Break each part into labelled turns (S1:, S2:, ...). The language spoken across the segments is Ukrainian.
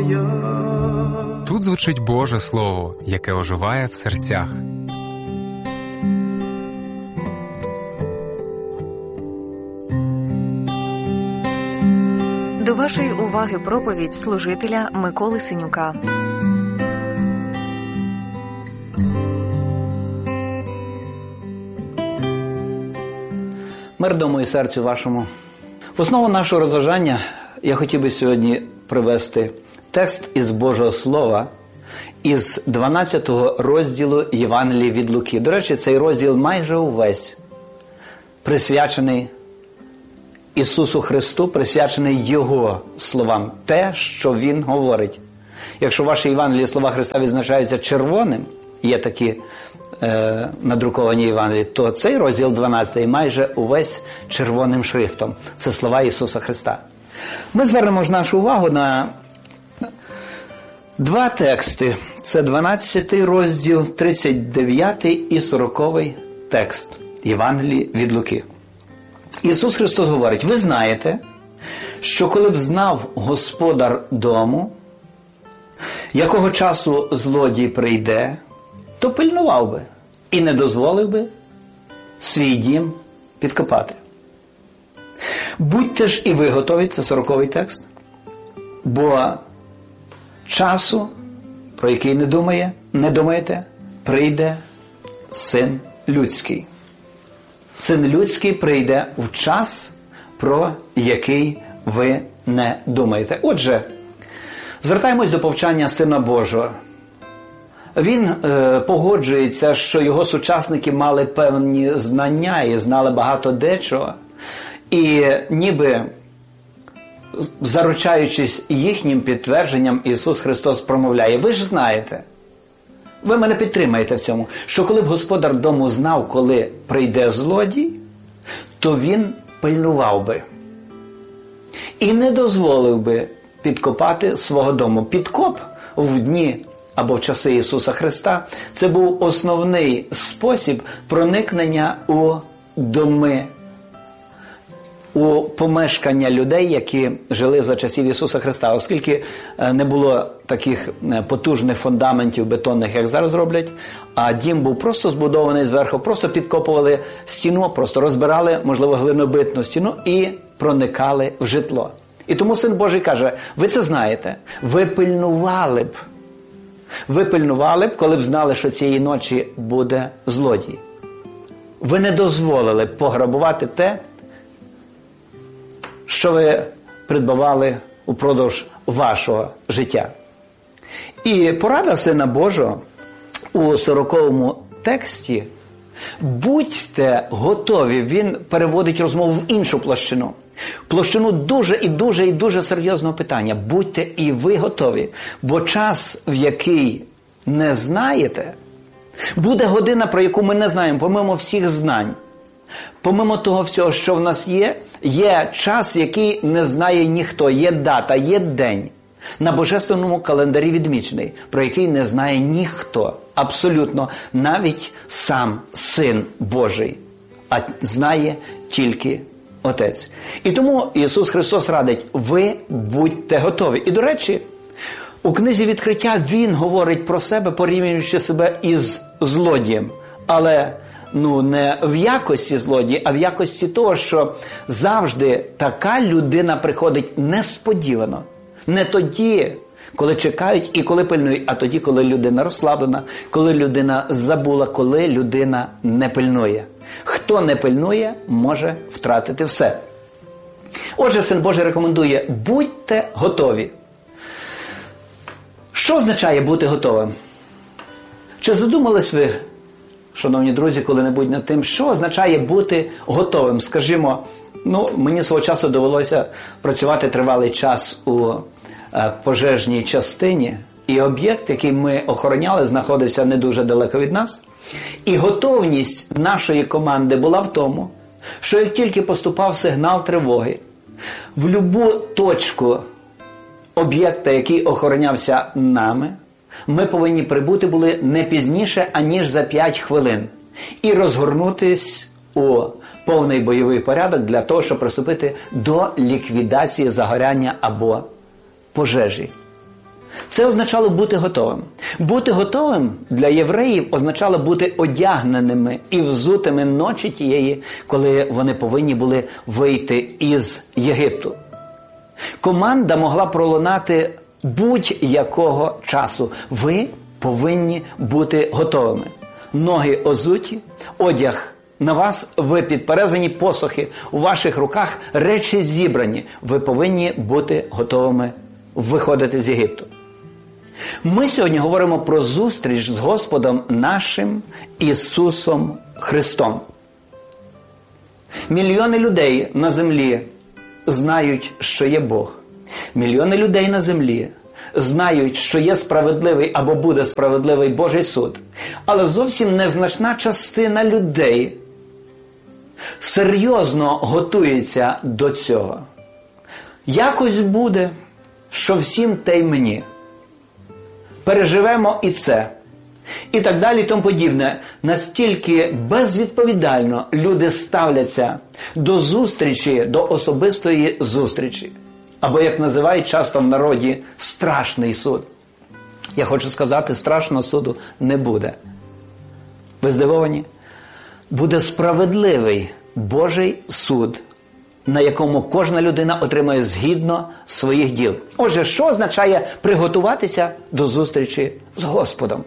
S1: Тут звучить Боже Слово, яке оживає в серцях.
S2: До вашої уваги проповідь служителя Миколи Синюка.
S3: Мир дому і серцю вашому. В основу нашого розважання я хотів би сьогодні привести текст із Божого Слова, із 12 розділу Євангелії від Луки. До речі, цей розділ майже увесь присвячений Ісусу Христу, присвячений Його словам, те, що Він говорить. Якщо в вашій Євангелії слова Христа відзначаються червоним, є такі надруковані Євангелії, то цей розділ 12 майже увесь червоним шрифтом. Це слова Ісуса Христа. Ми звернемо ж нашу увагу на два тексти. Це 12 розділ, 39 і 40 текст Євангелії від Луки. Ісус Христос говорить: ви знаєте, що коли б знав господар дому, якого часу злодій прийде, то пильнував би і не дозволив би свій дім підкопати. Будьте ж і ви готові, це 40-й текст, бо часу, про який не думаєте, прийде Син Людський. Син Людський прийде в час, про який ви не думаєте. Отже, звертаємось до повчання Сина Божого. Він погоджується, що його сучасники мали певні знання і знали багато дечого. І ніби заручаючись їхнім підтвердженням, Ісус Христос промовляє: ви ж знаєте, ви мене підтримаєте в цьому, що коли б господар дому знав, коли прийде злодій, то він пильнував би і не дозволив би підкопати свого дому. Підкоп в дні або в часи Ісуса Христа – це був основний спосіб проникнення у доми, у помешкання людей, які жили за часів Ісуса Христа. Оскільки не було таких потужних фундаментів бетонних, як зараз роблять, а дім був просто збудований зверху, просто підкопували стіну, просто розбирали, можливо, глинобитну стіну і проникали в житло. І тому Син Божий каже: ви це знаєте, ви пильнували б, коли б знали, що цієї ночі буде злодій. Ви не дозволили б пограбувати те, що ви придбавали упродовж вашого життя. І порада Сина Божого у 40-му тексті: будьте готові. Він переводить розмову в іншу площину. Площину дуже серйозного питання. Будьте і ви готові, бо час, в який не знаєте, буде година, про яку ми не знаємо, помимо всіх знань. Помимо того всього, що в нас є час, який не знає ніхто, є дата, є день на божественному календарі відмічений, про який не знає ніхто, абсолютно, навіть сам Син Божий, а знає тільки Отець. І тому Ісус Христос радить: ви будьте готові. І, до речі, у книзі Відкриття Він говорить про себе, порівнюючи себе із злодієм, але не в якості злодія, а в якості того, що завжди така людина приходить несподівано. Не тоді, коли чекають і коли пильнують, а тоді, коли людина розслаблена, коли людина забула, коли людина не пильнує. Хто не пильнує, може втратити все. Отже, Син Божий рекомендує: будьте готові. Що означає бути готовим? Чи задумались ви, шановні друзі, коли-небудь над тим, що означає бути готовим? Скажімо, мені свого часу довелося працювати тривалий час у пожежній частині, і об'єкт, який ми охороняли, знаходився не дуже далеко від нас. І готовність нашої команди була в тому, що як тільки поступав сигнал тривоги, в будь-яку точку об'єкта, який охоронявся нами, ми повинні прибути були не пізніше, аніж за 5 хвилин. І розгорнутись у повний бойовий порядок для того, щоб приступити до ліквідації загоряння або пожежі. Це означало бути готовим. Бути готовим для євреїв означало бути одягненими і взутими ночі тієї, коли вони повинні були вийти із Єгипту. Команда могла пролунати будь-якого часу. Ви повинні бути готовими. Ноги озуті, одяг на вас, ви підперезані, посохи у ваших руках, речі зібрані. Ви повинні бути готовими виходити з Єгипту. Ми сьогодні говоримо про зустріч з Господом нашим Ісусом Христом. Мільйони людей на землі знають, що є Бог. Мільйони людей на землі знають, що є справедливий або буде справедливий Божий суд. Але зовсім незначна частина людей серйозно готується до цього. Якось буде, що всім те й мені. Переживемо і це. І так далі, і тому подібне. Настільки безвідповідально люди ставляться до зустрічі, до особистої зустрічі. Або, як називають часто в народі, страшний суд. Я хочу сказати, страшного суду не буде. Ви здивовані? Буде справедливий Божий суд, на якому кожна людина отримає згідно своїх діл. Отже, що означає приготуватися до зустрічі з Господом?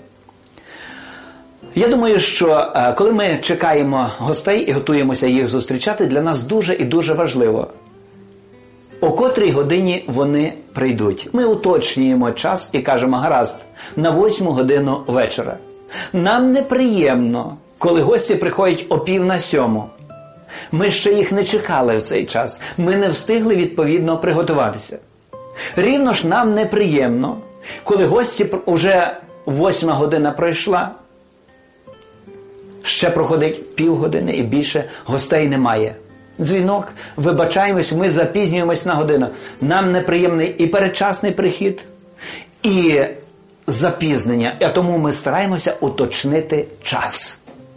S3: Я думаю, що коли ми чекаємо гостей і готуємося їх зустрічати, для нас дуже і дуже важливо, о котрій годині вони прийдуть. Ми уточнюємо час і кажемо: гаразд, на 8 годину вечора. Нам неприємно, коли гості приходять о 6:45. Ми ще їх не чекали в цей час. Ми не встигли відповідно приготуватися. Рівно ж нам неприємно, коли гості вже 8 година пройшла, ще проходить півгодини і більше, гостей немає. Дзвінок, вибачаємось, ми запізнюємось на годину. Нам неприємний і передчасний прихід, і запізнення. А тому ми стараємося уточнити час.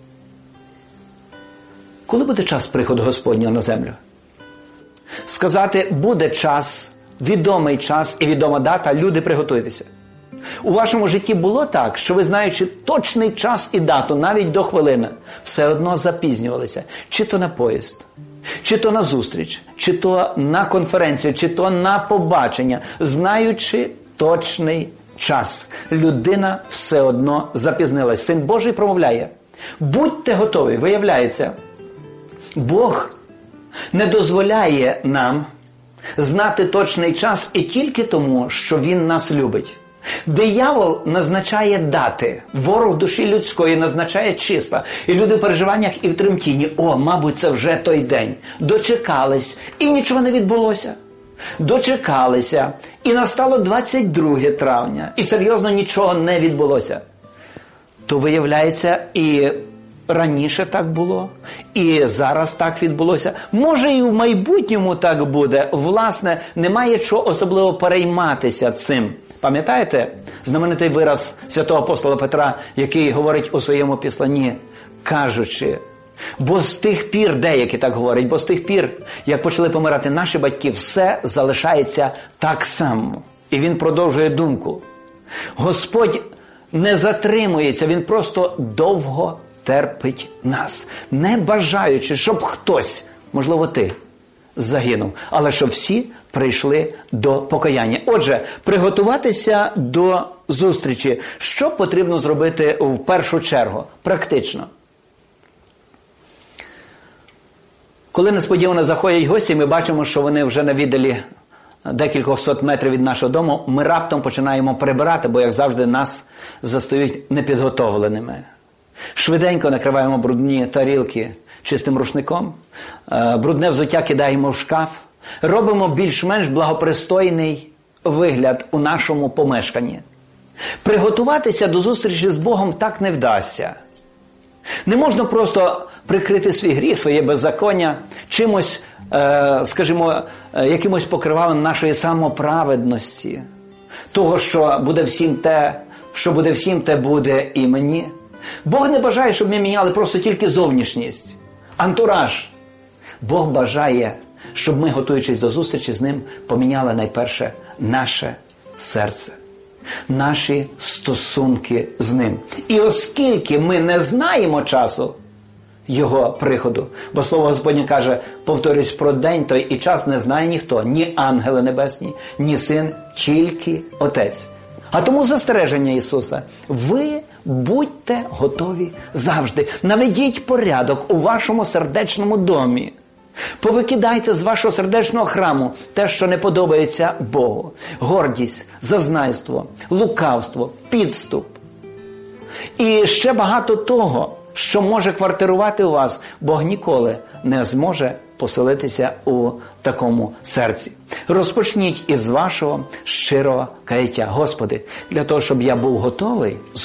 S3: Коли буде час приходу Господнього на землю? Сказати: буде час, відомий час і відома дата, люди, приготуйтеся. У вашому житті було так, що ви, знаючи точний час і дату, навіть до хвилини, все одно запізнювалися. Чи то на поїзд, чи то на зустріч, чи то на конференцію, чи то на побачення, знаючи точний час. Людина все одно запізнилась. Син Божий промовляє: будьте готові. Виявляється, Бог не дозволяє нам знати точний час і тільки тому, що Він нас любить. Диявол назначає дати, ворог душі людської назначає числа. І люди в переживаннях і в тремтінні: о, мабуть, це вже той день. Дочекались, і нічого не відбулося. Дочекалися, і настало 22 травня, і серйозно нічого не відбулося. То виявляється, і раніше так було, і зараз так відбулося. Може, і в майбутньому так буде. Власне, немає чого особливо перейматися цим. Пам'ятаєте знаменитий вираз святого апостола Петра, який говорить у своєму післанні, кажучи: бо з тих пір, деякі так говорять, бо з тих пір, як почали помирати наші батьки, все залишається так само. І він продовжує думку. Господь не затримується, Він просто довго терпить нас, не бажаючи, щоб хтось, можливо ти, загинув, але щоб всі прийшли до покаяння. Отже, приготуватися до зустрічі. Що потрібно зробити в першу чергу? Практично. Коли несподівано заходять гості, ми бачимо, що вони вже на віддалі декількох сот метрів від нашого дому, ми раптом починаємо прибирати, бо, як завжди, нас застають непідготовленими. Швиденько накриваємо брудні тарілки чистим рушником, брудне взуття кидаємо в шкаф, робимо більш-менш благопристойний вигляд у нашому помешканні. Приготуватися до зустрічі з Богом так не вдасться. Не можна просто прикрити свій гріх, своє беззаконня чимось, скажімо, якимось покривалом нашої самоправедності. Того, що буде всім те буде і мені. Бог не бажає, щоб ми міняли просто тільки зовнішність, антураж. Бог бажає, щоб ми, готуючись до зустрічі з Ним, поміняли найперше наше серце. наші стосунки з ним. І оскільки ми не знаємо часу Його приходу, бо Слово Господнє каже, повторюсь, про день той і час не знає ніхто, ні ангели небесні, ні Син, тільки Отець. А тому застереження Ісуса: ви будьте готові завжди. Наведіть порядок у вашому сердечному домі. Повикидайте з вашого сердечного храму те, що не подобається Богу. Гордість, зазнайство, лукавство, підступ. І ще багато того, що може квартирувати у вас, Бог ніколи не зможе поселитися у такому серці. Розпочніть із вашого щирого каяття. Господи, для того, щоб я був готовий